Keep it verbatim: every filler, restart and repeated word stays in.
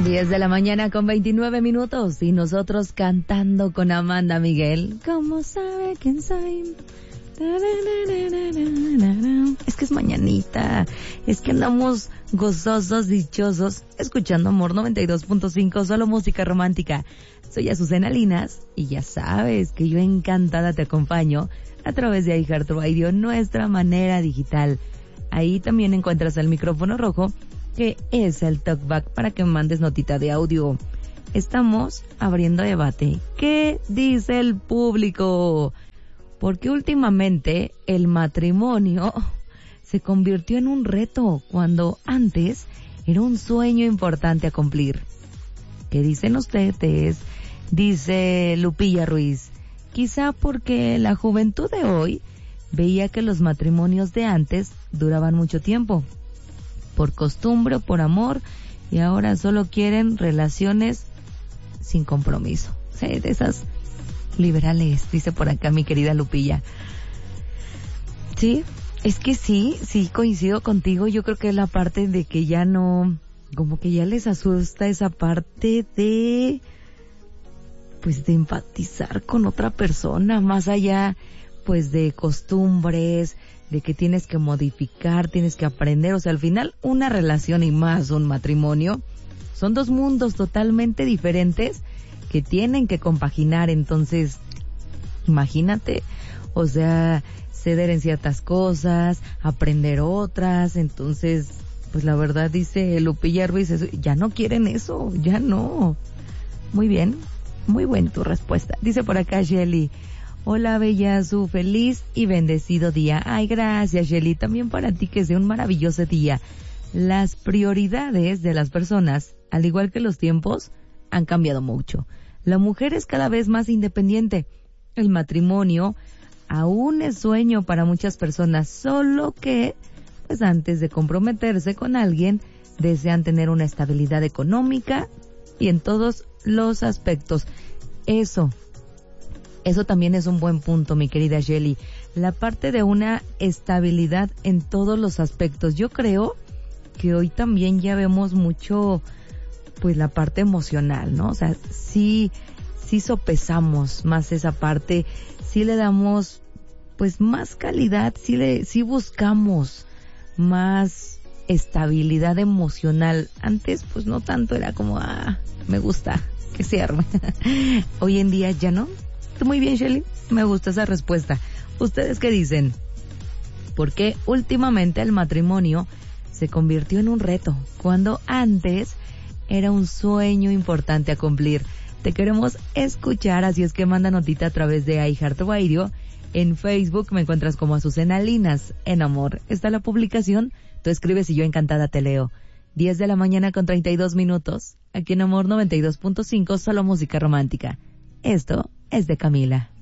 diez de la mañana con veintinueve minutos y nosotros cantando con Amanda Miguel. ¿Cómo sabe quién soy? Es que es mañanita, es que andamos gozosos, dichosos, escuchando Amor noventa y dos punto cinco, solo música romántica. Soy Azucena Linas y ya sabes que yo encantada te acompaño a través de iHeartRadio, nuestra manera digital. Ahí también encuentras el micrófono rojo, que es el talkback para que me mandes notita de audio. Estamos abriendo debate. ¿Qué dice el público? Porque últimamente el matrimonio se convirtió en un reto cuando antes era un sueño importante a cumplir. ¿Qué dicen ustedes? Dice Lupilla Ruiz. Quizá porque la juventud de hoy veía que los matrimonios de antes duraban mucho tiempo, por costumbre o por amor, y ahora solo quieren relaciones sin compromiso. Sí, de esas liberales, dice por acá mi querida Lupilla. Sí, es que sí, sí coincido contigo. Yo creo que es la parte de que ya no, como que ya les asusta esa parte de, pues de empatizar con otra persona, más allá, pues de costumbres, de que tienes que modificar, tienes que aprender. O sea, al final una relación y más un matrimonio son dos mundos totalmente diferentes que tienen que compaginar. Entonces, imagínate, o sea, ceder en ciertas cosas, aprender otras. Entonces, pues la verdad, dice Lupilla Ruiz, eso, ya no quieren eso, ya no. Muy bien, muy buena tu respuesta. Dice por acá Shelly, hola bella Azu, feliz y bendecido día. Ay, gracias Shelly, también para ti, que sea un maravilloso día. Las prioridades de las personas, al igual que los tiempos, han cambiado mucho. La mujer es cada vez más independiente. El matrimonio aún es sueño para muchas personas, solo que, pues antes de comprometerse con alguien, desean tener una estabilidad económica y en todos los aspectos. Eso, eso también es un buen punto, mi querida Shelly. La parte de una estabilidad en todos los aspectos. Yo creo que hoy también ya vemos mucho, pues la parte emocional, ¿no? O sea, sí, sí sopesamos más esa parte, sí le damos, pues más calidad, sí le, sí buscamos más estabilidad emocional. Antes, pues no tanto, era como, ah, me gusta que se arme. Hoy en día ya no. Muy bien, Shelly, me gusta esa respuesta. ¿Ustedes qué dicen? Porque últimamente el matrimonio se convirtió en un reto, cuando antes era un sueño importante a cumplir. Te queremos escuchar, así es que manda notita a través de iHeartRadio. En Facebook me encuentras como Azucena Linas, en Amor. Está la publicación, tú escribes y yo encantada te leo. diez de la mañana con treinta y dos minutos, aquí en Amor noventa y dos punto cinco, solo música romántica. Esto es de Camila.